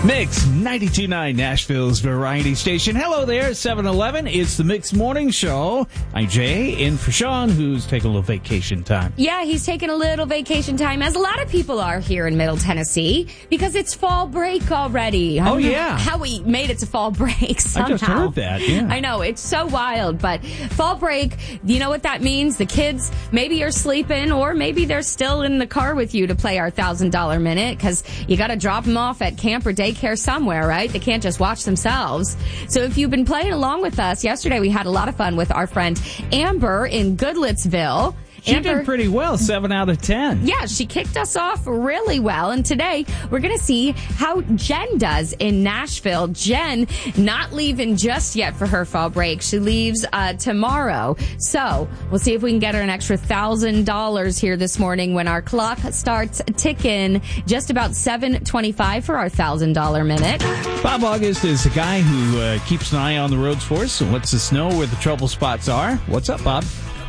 Mix 92.9, Nashville's variety station. Hello there, 7-Eleven. It's the Mix Morning Show. I'm Jay, in for Sean, who's taking a little vacation time. Yeah, he's taking a little vacation time, as a lot of people are here in Middle Tennessee, because it's fall break already. I don't know how we made it to fall break somehow. I just heard that, yeah. I know, it's so wild, but fall break, you know what that means? The kids maybe are sleeping, or maybe they're still in the car with you to play our $1,000 minute, because you got to drop them off at camp or daycare somewhere, right? They can't just watch themselves. So if you've been playing along with us, yesterday we had a lot of fun with our friend Amber in Goodlettsville. She did pretty well, 7 out of 10. Yeah, she kicked us off really well. And today, we're going to see how Jen does in Nashville. Jen not leaving just yet for her fall break. She leaves tomorrow. So we'll see if we can get her an extra $1,000 here this morning when our clock starts ticking. Just about 7:25 for our $1,000 minute. Bob August is the guy who keeps an eye on the roads for us and lets us know where the trouble spots are. What's up, Bob?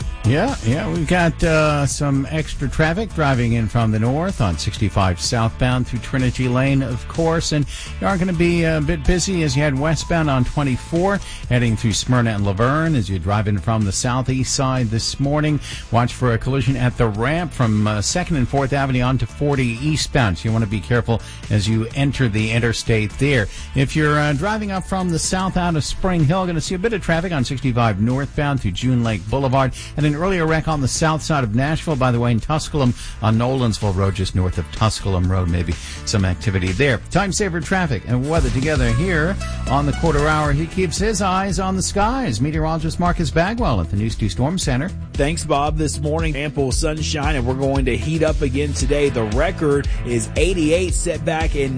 Yeah, we've got some extra traffic driving in from the north on 65 southbound through Trinity Lane, of course, and you are going to be a bit busy as you head westbound on 24, heading through Smyrna and Laverne as you drive in from the southeast side this morning. Watch for a collision at the ramp from 2nd and 4th Avenue onto 40 eastbound, so you want to be careful as you enter the interstate there. If you're driving up from the south out of Spring Hill, going to see a bit of traffic on 65 northbound through June Lake Boulevard, and an earlier wreck on the south side of Nashville, by the way, in Tusculum on Nolensville Road, just north of Tusculum Road. Maybe some activity there. Time saver traffic and weather together here on the quarter hour. He keeps his eyes on the skies. Meteorologist Marcus Bagwell at the News 2 Storm Center. Thanks, Bob. This morning, ample sunshine, and we're going to heat up again today. The record is 88, set back in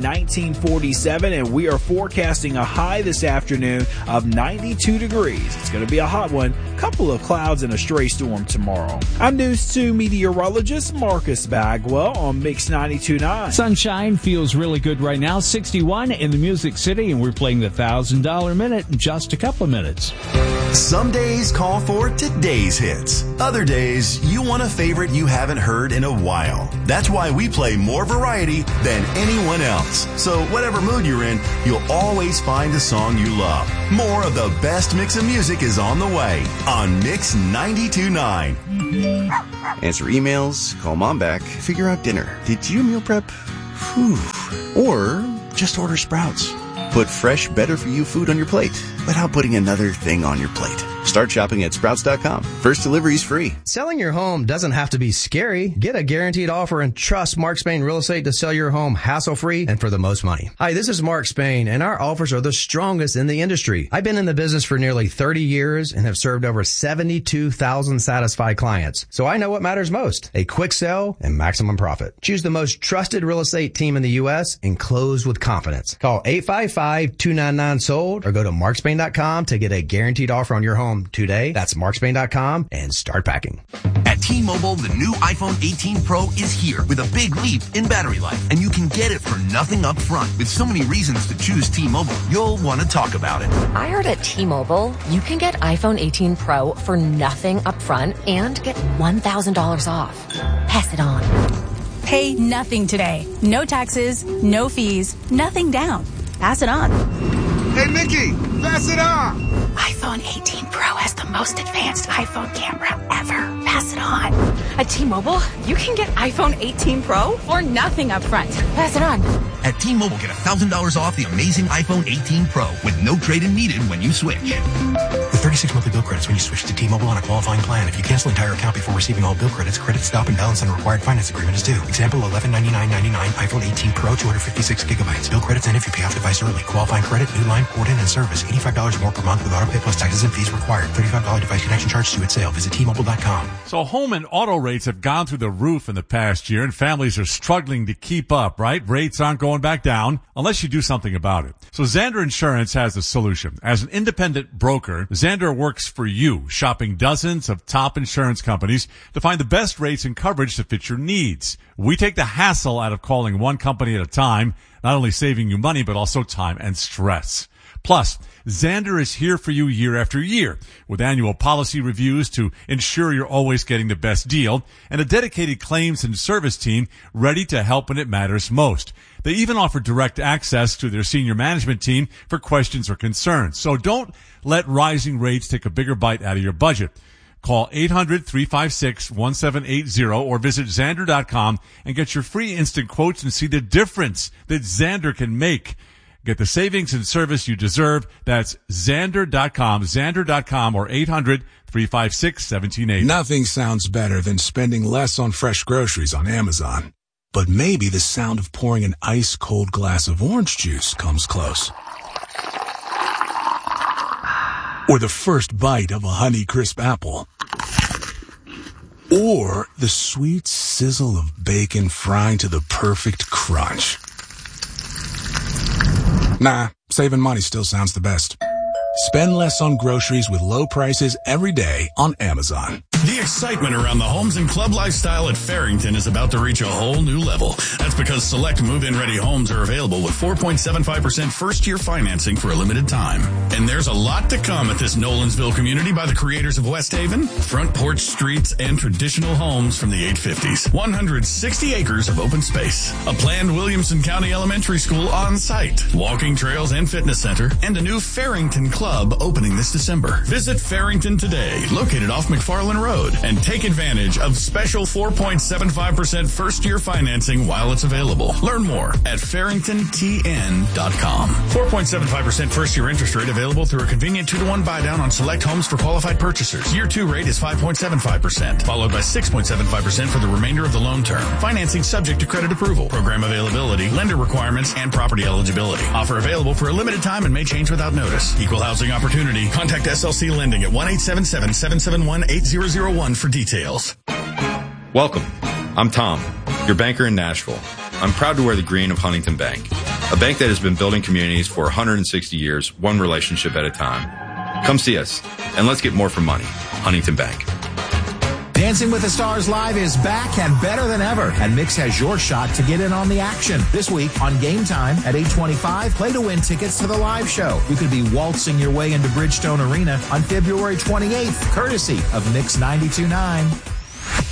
1947, and we are forecasting a high this afternoon of 92 degrees. It's going to be a hot one. Couple of clouds and a stray storm tomorrow. I'm News 2 meteorologist Marcus Bagwell on Mix 92.9. Sunshine feels really good right now. 61 in the Music City, and we're playing the $1,000 minute in just a couple of minutes. Some days call for today's hits. Other days, you want a favorite you haven't heard in a while. That's why we play more variety than anyone else. So whatever mood you're in, you'll always find a song you love. More of the best mix of music is on the way on Mix 92.9. Answer emails, call mom back, figure out dinner. Did you meal prep? Whew. Or just order Sprouts. Put fresh, better-for-you food on your plate without putting another thing on your plate. Start shopping at Sprouts.com. First delivery is free. Selling your home doesn't have to be scary. Get a guaranteed offer and trust Mark Spain Real Estate to sell your home hassle-free and for the most money. Hi, this is Mark Spain, and our offers are the strongest in the industry. I've been in the business for nearly 30 years and have served over 72,000 satisfied clients. So I know what matters most. A quick sell and maximum profit. Choose the most trusted real estate team in the U.S. and close with confidence. Call 855-299-SOLD or go to markspain.com to get a guaranteed offer on your home today. That's markspain.com and start packing. At T-Mobile, the new iPhone 18 Pro is here with a big leap in battery life, and you can get it for nothing up front. With so many reasons to choose T-Mobile, you'll want to talk about it. I heard at T-Mobile, you can get iPhone 18 Pro for nothing up front and get $1,000 off. Pass it on. Pay nothing today. No taxes, no fees, nothing down. Pass it on. Hey, Mickey, pass it on. iPhone 18 Pro has the most advanced iPhone camera ever. Pass it on. At T-Mobile, you can get iPhone 18 Pro for nothing up front. Pass it on. At T-Mobile, get $1,000 off the amazing iPhone 18 Pro with no trade-in needed when you switch. With 36 monthly bill credits when you switch to T-Mobile on a qualifying plan. If you cancel entire account before receiving all bill credits, credit stop and balance on a required finance agreement is due. Example, $1199.99 iPhone 18 Pro, 256 gigabytes. Bill credits end if you pay off device early. Qualifying credit, new line, port in, and service. $85 more per month with auto pay plus taxes and fees required. $35 device connection charge due at sale. Visit T-Mobile.com. So home and auto rates have gone through the roof in the past year, and families are struggling to keep up, right? Rates aren't going back down unless you do something about it. So Zander Insurance has a solution. As an independent broker, Zander works for you, shopping dozens of top insurance companies to find the best rates and coverage to fit your needs. We take the hassle out of calling one company at a time, not only saving you money, but also time and stress. Plus, Xander is here for you year after year with annual policy reviews to ensure you're always getting the best deal and a dedicated claims and service team ready to help when it matters most. They even offer direct access to their senior management team for questions or concerns. So don't let rising rates take a bigger bite out of your budget. Call 800-356-1780 or visit Xander.com and get your free instant quotes and see the difference that Xander can make. Get the savings and service you deserve. That's Xander.com, Xander.com, or 800-356-1780. Nothing sounds better than spending less on fresh groceries on Amazon. But maybe the sound of pouring an ice-cold glass of orange juice comes close. Or the first bite of a Honeycrisp apple. Or the sweet sizzle of bacon frying to the perfect crunch. Nah, saving money still sounds the best. Spend less on groceries with low prices every day on Amazon. The excitement around the homes and club lifestyle at Farrington is about to reach a whole new level. That's because select move-in ready homes are available with 4.75% first-year financing for a limited time. And there's a lot to come at this Nolensville community by the creators of West Haven, front porch streets, and traditional homes from the 850s. 160 acres of open space, a planned Williamson County Elementary School on site, walking trails and fitness center, and a new Farrington Club opening this December. Visit Farrington today, located off McFarland Road, and take advantage of special 4.75% first-year financing while it's available. Learn more at farringtontn.com. 4.75% first-year interest rate available through a convenient 2-to-1 buy-down on select homes for qualified purchasers. Year 2 rate is 5.75%, followed by 6.75% for the remainder of the loan term. Financing subject to credit approval. Program availability, lender requirements, and property eligibility. Offer available for a limited time and may change without notice. Equal housing opportunity. Contact SLC Lending at 1-877-771-8001 for details. Welcome. I'm Tom, your banker in Nashville. I'm proud to wear the green of Huntington Bank, a bank that has been building communities for 160 years, one relationship at a time. Come see us, and let's get more for money. Huntington Bank. Dancing with the Stars Live is back and better than ever, and Mix has your shot to get in on the action. This week on Game Time at 8:25, play to win tickets to the live show. You could be waltzing your way into Bridgestone Arena on February 28th, courtesy of Mix 92.9.